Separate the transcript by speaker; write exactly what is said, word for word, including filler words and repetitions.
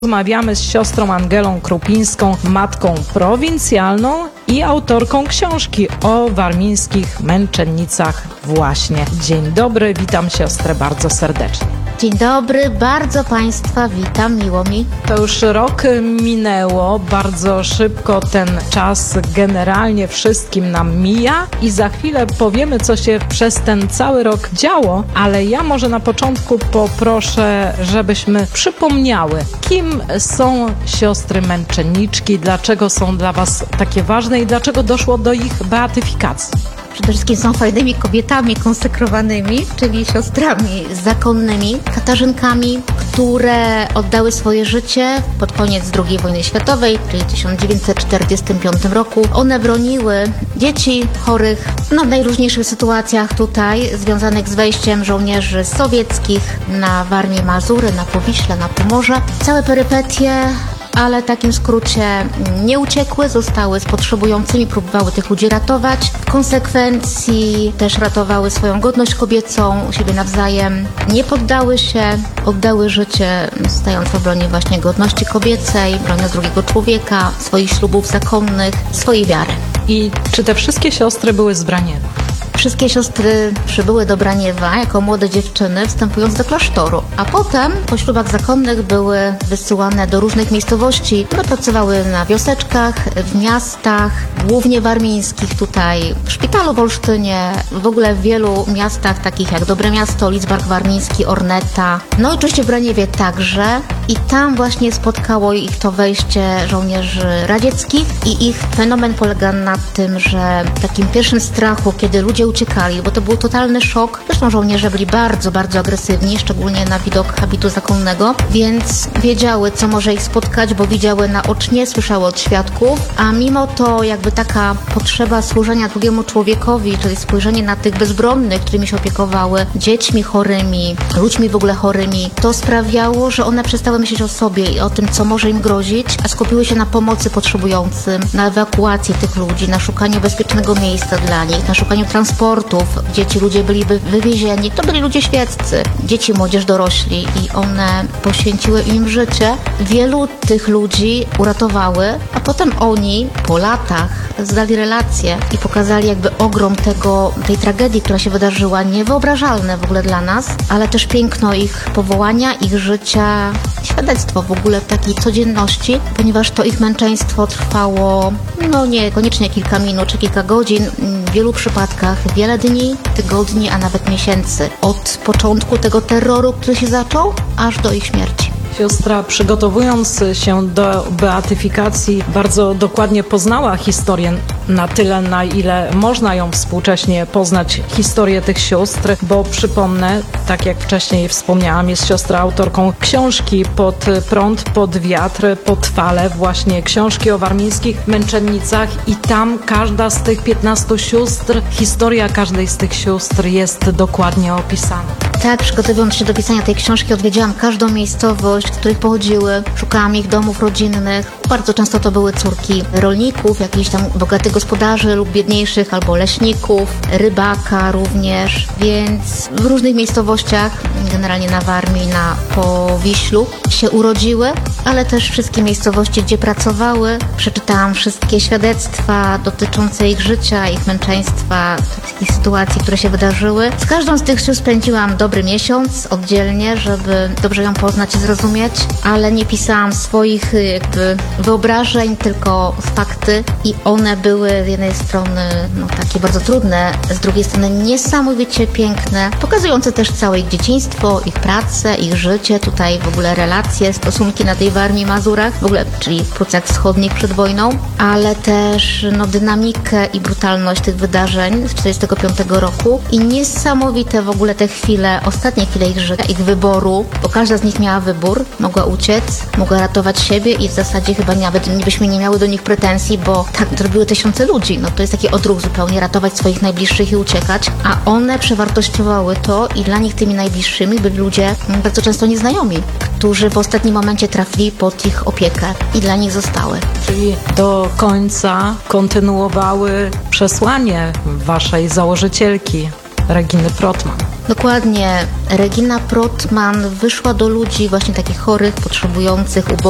Speaker 1: Rozmawiamy z siostrą Angelą Krupińską, matką prowincjalną i autorką książki o warmińskich męczennicach właśnie. Dzień dobry, witam siostrę bardzo serdecznie.
Speaker 2: Dzień dobry, bardzo Państwa witam, miło mi.
Speaker 1: To już rok minęło, bardzo szybko ten czas generalnie wszystkim nam mija i za chwilę powiemy, co się przez ten cały rok działo, ale ja może na początku poproszę, żebyśmy przypomniały, kim są siostry męczenniczki, dlaczego są dla Was takie ważne i dlaczego doszło do ich beatyfikacji.
Speaker 2: Przede wszystkim są fajnymi kobietami konsekrowanymi, czyli siostrami zakonnymi, katarzynkami, które oddały swoje życie pod koniec drugiej wojny światowej, czyli w tysiąc dziewięćset czterdziestym piątym roku. One broniły dzieci chorych no, w najróżniejszych sytuacjach tutaj, związanych z wejściem żołnierzy sowieckich na Warmię, Mazury, na Powiśle, na Pomorze. Całe perypetie, ale w takim skrócie nie uciekły, zostały z potrzebującymi, próbowały tych ludzi ratować. W konsekwencji też ratowały swoją godność kobiecą, u siebie nawzajem. Nie poddały się, oddały życie, stając w obronie właśnie godności kobiecej, broniąc drugiego człowieka, swoich ślubów zakonnych, swojej wiary.
Speaker 1: I czy te wszystkie siostry były z Braniewa?
Speaker 2: Wszystkie siostry przybyły do Braniewa jako młode dziewczyny, wstępując do klasztoru, a potem po ślubach zakonnych były wysyłane do różnych miejscowości, które pracowały na wioseczkach, w miastach, głównie warmińskich tutaj, w szpitalu w Olsztynie, w ogóle w wielu miastach takich jak Dobre Miasto, Lidzbark Warmiński, Orneta, no i oczywiście w Braniewie także i tam właśnie spotkało ich to wejście żołnierzy radzieckich i ich fenomen polega na tym, że w takim pierwszym strachu, kiedy ludzie uciekali, bo to był totalny szok. Zresztą żołnierze byli bardzo, bardzo agresywni, szczególnie na widok habitu zakonnego, więc wiedziały, co może ich spotkać, bo widziały naocznie, słyszały od świadków, a mimo to jakby taka potrzeba służenia drugiemu człowiekowi, czyli spojrzenie na tych bezbronnych, którymi się opiekowały, dziećmi chorymi, ludźmi w ogóle chorymi, to sprawiało, że one przestały myśleć o sobie i o tym, co może im grozić, a skupiły się na pomocy potrzebującym, na ewakuacji tych ludzi, na szukaniu bezpiecznego miejsca dla nich, na szukaniu transportów, gdzie ci ludzie byli wywiezieni. To byli ludzie świeccy, dzieci, młodzież, dorośli i one poświęciły im życie. Wielu tych ludzi uratowały, a potem oni po latach zdali relacje i pokazali jakby ogrom tego, tej tragedii, która się wydarzyła, niewyobrażalne w ogóle dla nas, ale też piękno ich powołania, ich życia, świadectwo w ogóle takiej codzienności, ponieważ to ich męczeństwo trwało no nie koniecznie kilka minut czy kilka godzin, w wielu przypadkach wiele dni, tygodni, a nawet miesięcy. Od początku tego terroru, który się zaczął, aż do ich śmierci.
Speaker 1: Siostra, przygotowując się do beatyfikacji, bardzo dokładnie poznała historię na tyle, na ile można ją współcześnie poznać, historię tych sióstr, bo przypomnę, tak jak wcześniej wspomniałam, jest siostra autorką książki Pod prąd, pod wiatr, pod fale, właśnie książki o warmińskich męczennicach i tam każda z tych piętnastu sióstr, historia każdej z tych sióstr jest dokładnie opisana.
Speaker 2: Tak, przygotowując się do pisania tej książki, odwiedziłam każdą miejscowość, z których pochodziły, szukałam ich domów rodzinnych. Bardzo często to były córki rolników, jakichś tam bogatych gospodarzy lub biedniejszych, albo leśników, rybaka również, więc w różnych miejscowościach, generalnie na Warmii, na Powiślu się urodziły, ale też wszystkie miejscowości, gdzie pracowały. Przeczytałam wszystkie świadectwa dotyczące ich życia, ich męczeństwa, takich sytuacji, które się wydarzyły. Z każdą z tych sióstr spędziłam dobry miesiąc oddzielnie, żeby dobrze ją poznać i zrozumieć, ale nie pisałam swoich jakby wyobrażeń, tylko fakty i one były z jednej strony no, takie bardzo trudne, z drugiej strony niesamowicie piękne, pokazujące też całe ich dzieciństwo, ich pracę, ich życie, tutaj w ogóle relacje, stosunki na tej Warmii, Mazurach, w ogóle, czyli w Prusach Wschodnich przed wojną, ale też no, dynamikę i brutalność tych wydarzeń z tysiąc dziewięćset czterdziestego piątego roku i niesamowite w ogóle te chwile, ostatnie chwile ich życia, ich wyboru, bo każda z nich miała wybór, mogła uciec, mogła ratować siebie i w zasadzie chyba nawet byśmy nie miały do nich pretensji, bo tak zrobiły tysiące ludzi, no to jest taki odruch zupełnie, ratować swoich najbliższych i uciekać, a one przewartościowały to i dla nich tymi najbliższymi byli ludzie bardzo często nieznajomi, którzy w ostatnim momencie trafili pod ich opiekę i dla nich zostały.
Speaker 1: Czyli do końca kontynuowały przesłanie waszej założycielki, Reginy Protman.
Speaker 2: Dokładnie. Regina Protman wyszła do ludzi właśnie takich chorych, potrzebujących, ubogich,